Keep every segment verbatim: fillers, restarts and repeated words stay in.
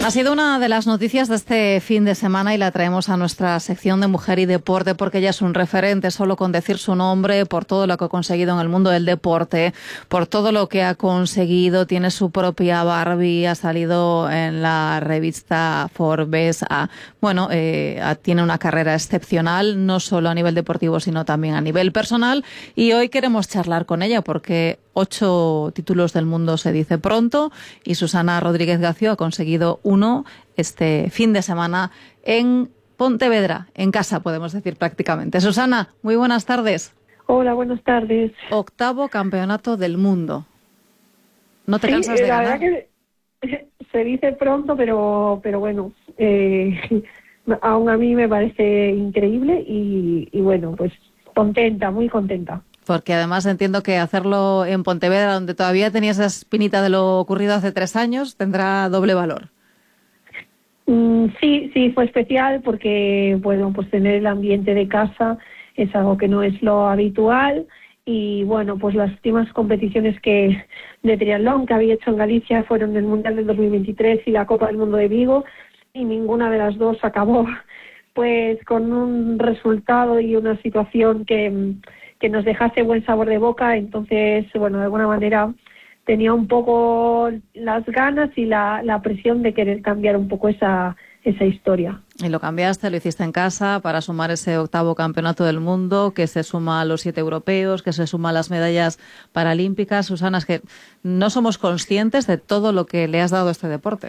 Ha sido una de las noticias de este fin de semana y la traemos a nuestra sección de Mujer y Deporte porque ella es un referente solo con decir su nombre, por todo lo que ha conseguido en el mundo del deporte, por todo lo que ha conseguido. Tiene su propia Barbie, ha salido en la revista Forbes. Ha, bueno, eh, tiene una carrera excepcional, no solo a nivel deportivo, sino también a nivel personal. Y hoy queremos charlar con ella porque ocho títulos del mundo se dice pronto y Susana Rodríguez Gacio ha conseguido uno este fin de semana en Pontevedra, en casa podemos decir prácticamente. Susana, muy buenas tardes. Hola, buenas tardes. Octavo campeonato del mundo. ¿No te sí, cansas de la ganar? Verdad que se dice pronto, pero pero bueno, eh, aún a mí me parece increíble y, y bueno, pues contenta, muy contenta. Porque además entiendo que hacerlo en Pontevedra, donde todavía tenías esa espinita de lo ocurrido hace tres años, tendrá doble valor. Mm, sí, sí, fue especial porque, bueno, pues tener el ambiente de casa es algo que no es lo habitual y, bueno, pues las últimas competiciones que de triatlón que había hecho en Galicia fueron el Mundial del dos mil veintitrés y la Copa del Mundo de Vigo y ninguna de las dos acabó pues con un resultado y una situación que... que nos dejase buen sabor de boca. Entonces, bueno, de alguna manera tenía un poco las ganas y la, la presión de querer cambiar un poco esa, esa historia. Y lo cambiaste, lo hiciste en casa para sumar ese octavo campeonato del mundo, que se suma a los siete europeos, que se suma a las medallas paralímpicas. Susana, es que no somos conscientes de todo lo que le has dado a este deporte.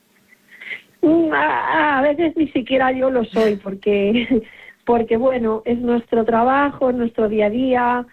A, a veces ni siquiera yo lo soy, porque... porque bueno, es nuestro trabajo, es nuestro día a día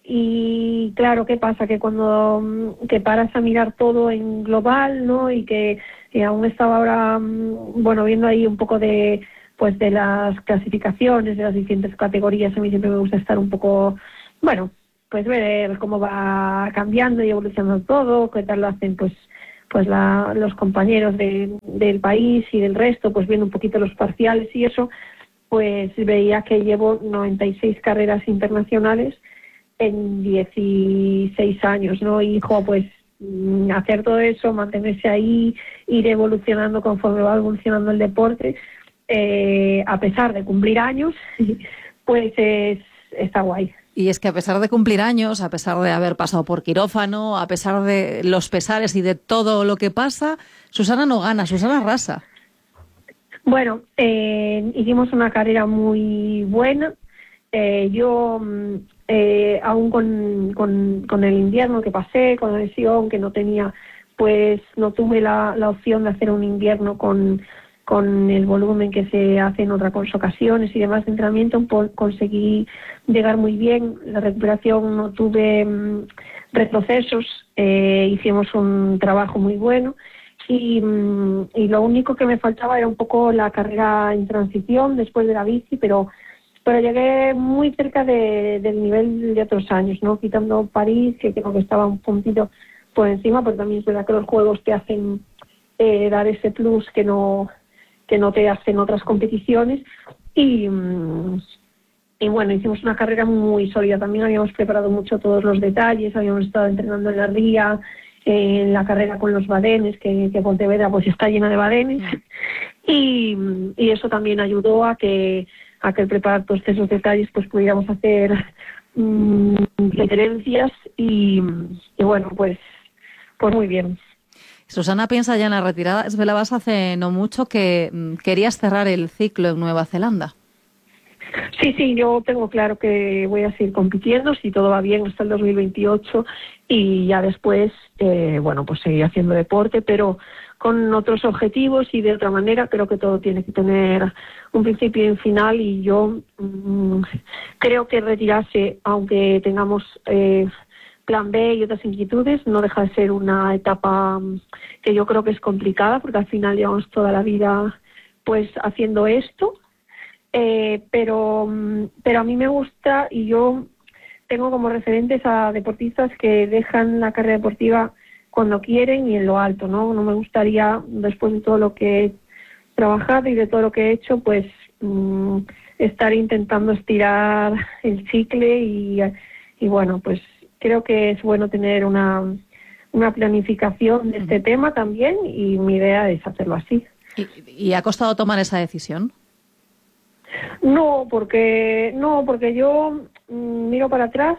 y claro, ¿qué pasa? Que cuando que paras a mirar todo en global, ¿no? Y que eh, aún estaba ahora, bueno, viendo ahí un poco de pues de las clasificaciones, de las diferentes categorías, a mí siempre me gusta estar un poco, bueno, pues ver cómo va cambiando y evolucionando todo, qué tal lo hacen pues pues la, los compañeros de, del país y del resto, pues viendo un poquito los parciales y eso, pues veía que llevo noventa y seis carreras internacionales en dieciséis años, ¿no? Y, hijo, pues hacer todo eso, mantenerse ahí, ir evolucionando conforme va evolucionando el deporte, eh, a pesar de cumplir años, pues es, está guay. Y es que a pesar de cumplir años, a pesar de haber pasado por quirófano, a pesar de los pesares y de todo lo que pasa, Susana no gana, Susana arrasa. Bueno, eh, hicimos una carrera muy buena. Eh, yo, eh, aún con, con, con el invierno que pasé, con la lesión que no tenía, pues no tuve la, la opción de hacer un invierno con, con el volumen que se hace en otras ocasiones y demás de entrenamiento. Por, conseguí llegar muy bien. La recuperación no tuve um, retrocesos. Eh, hicimos un trabajo muy bueno. Y, y lo único que me faltaba era un poco la carrera en transición después de la bici, pero pero llegué muy cerca de, del nivel de otros años, ¿no? Quitando París, que creo que estaba un puntito por encima, pero también es verdad que los juegos te hacen eh, dar ese plus que no que no te hacen otras competiciones. Y, y bueno, hicimos una carrera muy sólida. También habíamos preparado mucho todos los detalles, habíamos estado entrenando en la ría, en la carrera con los badenes, que, que Pontevedra pues está llena de badenes, y, y eso también ayudó a que a que al preparar todos esos detalles pues pudiéramos hacer mmm, diferencias y, y bueno, pues pues muy bien. Susana piensa ya en la retirada. Desvelabas hace no mucho que mmm, querías cerrar el ciclo en Nueva Zelanda. Sí, sí, yo tengo claro que voy a seguir compitiendo si todo va bien hasta el dos mil veintiocho y ya después, eh, bueno, pues seguir haciendo deporte, pero con otros objetivos y de otra manera. Creo que todo tiene que tener un principio y un final y yo mmm, creo que retirarse, aunque tengamos eh, plan B y otras inquietudes, no deja de ser una etapa que yo creo que es complicada porque al final llevamos toda la vida pues haciendo esto. Eh, pero pero a mí me gusta y yo tengo como referentes a deportistas que dejan la carrera deportiva cuando quieren y en lo alto, ¿no? No me gustaría, después de todo lo que he trabajado y de todo lo que he hecho, pues mmm, estar intentando estirar el chicle y, y bueno, pues creo que es bueno tener una una planificación de este uh-huh. tema también, y mi idea es hacerlo así. ¿Y, y ha costado tomar esa decisión? No, porque no, porque yo mm, miro para atrás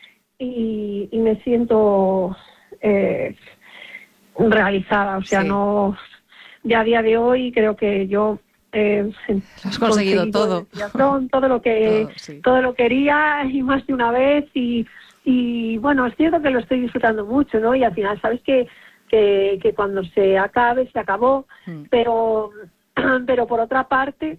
y, y me siento eh, realizada, o sea, sí. no, ya a día de hoy creo que yo eh, has conseguido todo, todo lo que todo, sí. todo lo quería y más de una vez, y, y bueno, es cierto que lo estoy disfrutando mucho, ¿no? Y al final sabes que que, que cuando se acabe se acabó, mm. pero pero por otra parte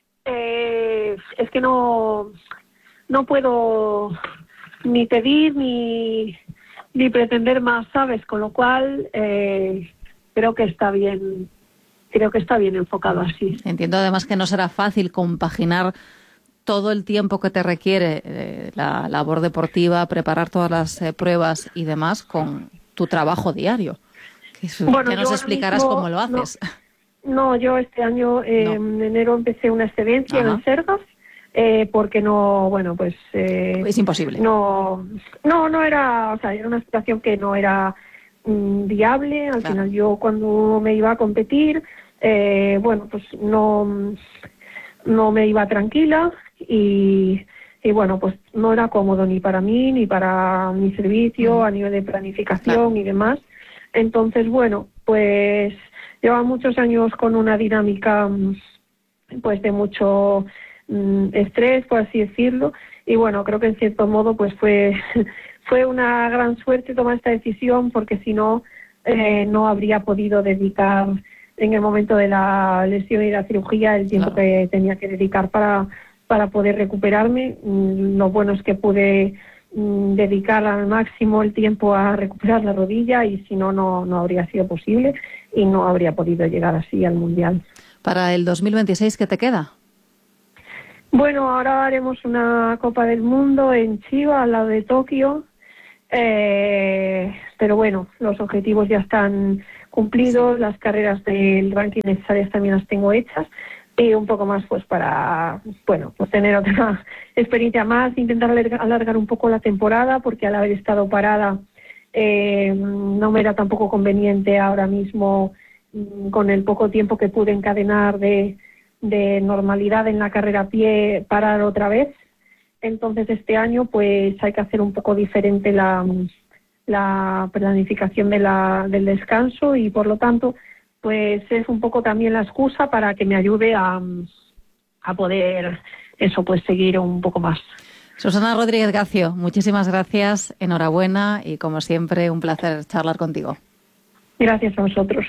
eh, es que no no puedo ni pedir ni ni pretender más, ¿sabes? Con lo cual eh, creo que está bien, creo que está bien enfocado así. Entiendo además que no será fácil compaginar todo el tiempo que te requiere eh, la labor deportiva, preparar todas las eh, pruebas y demás con tu trabajo diario. Bueno, ya nos explicarás mismo, cómo lo haces. No, no yo este año eh, no. en enero empecé una excedencia Ajá. en Sergas. Eh, porque no, bueno, pues... Eh, es imposible. No, no, no era, o sea, era una situación que no era mm, viable. Al claro. final yo cuando me iba a competir, eh, bueno, pues no, no me iba tranquila y, y bueno, pues no era cómodo ni para mí ni para mi servicio mm. a nivel de planificación claro. y demás. Entonces, bueno, pues lleva muchos años con una dinámica pues de mucho... estrés, por así decirlo, y bueno, creo que en cierto modo pues fue fue una gran suerte tomar esta decisión, porque si no eh, no habría podido dedicar en el momento de la lesión y la cirugía el tiempo claro. que tenía que dedicar para para poder recuperarme. Lo bueno es que pude mm, dedicar al máximo el tiempo a recuperar la rodilla, y si no, no no habría sido posible y no habría podido llegar así al Mundial. Para el dos mil veintiséis, ¿qué te queda? Bueno, ahora haremos una Copa del Mundo en Chiba, al lado de Tokio, eh, pero bueno, los objetivos ya están cumplidos, las carreras del ranking necesarias también las tengo hechas, y un poco más pues para, bueno, pues tener otra experiencia más, intentar alargar, alargar un poco la temporada, porque al haber estado parada eh, no me era tampoco conveniente ahora mismo, con el poco tiempo que pude encadenar de... de normalidad en la carrera a pie, parar otra vez. Entonces este año pues hay que hacer un poco diferente la, la planificación de la, del descanso, y por lo tanto pues es un poco también la excusa para que me ayude a, a poder eso pues seguir un poco más. Susana Rodríguez Gacio, muchísimas gracias, enhorabuena, y como siempre un placer charlar contigo. Gracias a vosotros.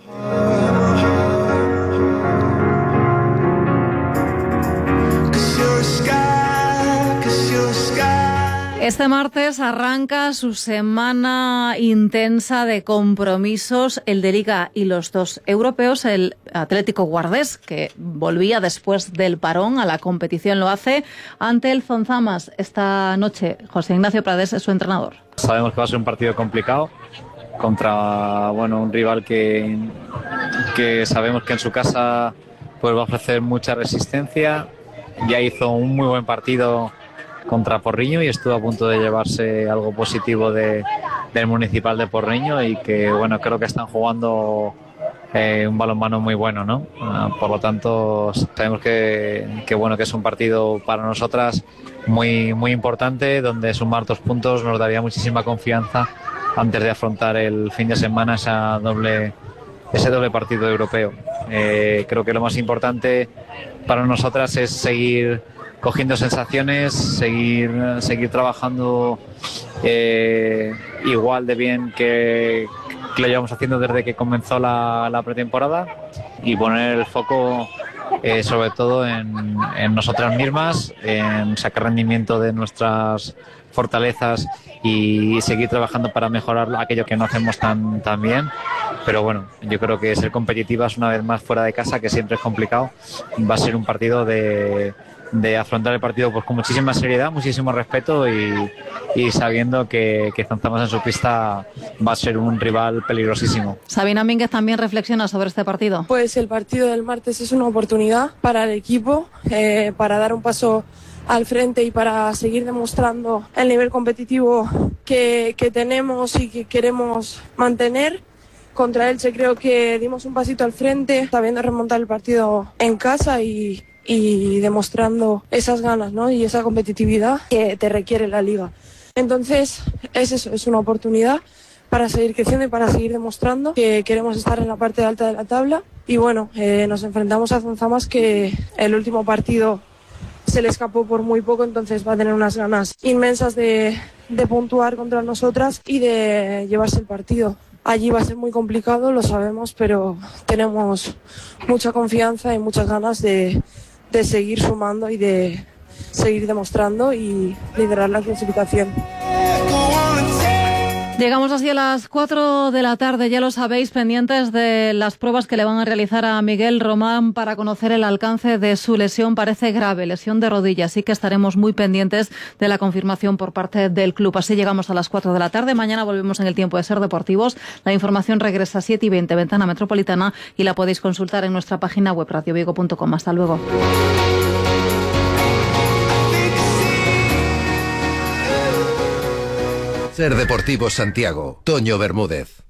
Este martes arranca su semana intensa de compromisos, el de Liga y los dos europeos. El Atlético Guardés, que volvía después del parón a la competición, lo hace ante el Zonzamas esta noche. José Ignacio Prades es su entrenador. Sabemos que va a ser un partido complicado contra bueno un rival que, que sabemos que en su casa pues va a ofrecer mucha resistencia. Ya hizo un muy buen partido contra Porriño y estuvo a punto de llevarse algo positivo de, del Municipal de Porriño, y que bueno, creo que están jugando eh, un balonmano muy bueno, ¿no? Uh, por lo tanto, sabemos que, que bueno que es un partido para nosotras muy, muy importante, donde sumar dos puntos nos daría muchísima confianza antes de afrontar el fin de semana esa doble, ese doble partido europeo. Eh, creo que lo más importante para nosotras es seguir cogiendo sensaciones, seguir seguir trabajando eh, igual de bien que, que lo llevamos haciendo desde que comenzó la, la pretemporada, y poner el foco eh, sobre todo en, en nosotras mismas, en sacar rendimiento de nuestras fortalezas y seguir trabajando para mejorar aquello que no hacemos tan, tan bien. Pero bueno, yo creo que ser competitivas una vez más fuera de casa, que siempre es complicado, va a ser un partido de... de afrontar el partido pues con muchísima seriedad, muchísimo respeto, y, y sabiendo que, que Zonzamas en su pista va a ser un rival peligrosísimo. Sabina Mínguez también reflexiona sobre este partido. Pues el partido del martes es una oportunidad para el equipo, eh, para dar un paso al frente y para seguir demostrando el nivel competitivo que, que tenemos y que queremos mantener. Contra Elche creo que dimos un pasito al frente, sabiendo remontar el partido en casa y, y demostrando esas ganas, ¿no? Y esa competitividad que te requiere la liga. Entonces es eso, es una oportunidad para seguir creciendo y para seguir demostrando que queremos estar en la parte alta de la tabla. Y bueno, eh, nos enfrentamos a Zonzamas, que el último partido se le escapó por muy poco, entonces va a tener unas ganas inmensas de, de puntuar contra nosotras y de llevarse el partido. Allí va a ser muy complicado, lo sabemos, pero tenemos mucha confianza y muchas ganas de, de seguir sumando y de seguir demostrando y liderar la clasificación. Llegamos así a las cuatro de la tarde, ya lo sabéis, pendientes de las pruebas que le van a realizar a Miguel Román para conocer el alcance de su lesión. Parece grave, lesión de rodilla, así que estaremos muy pendientes de la confirmación por parte del club. Así llegamos a las cuatro de la tarde. Mañana volvemos en el tiempo de Ser Deportivos. La información regresa a siete y veinte, Ventana Metropolitana, y la podéis consultar en nuestra página web radio vigo punto com. Hasta luego. Ser Deportivos Santiago, Toño Bermúdez.